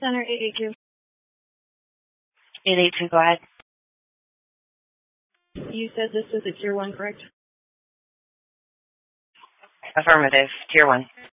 Center 882. 882, go ahead. You said this was a Tier 1, correct? Affirmative, Tier 1.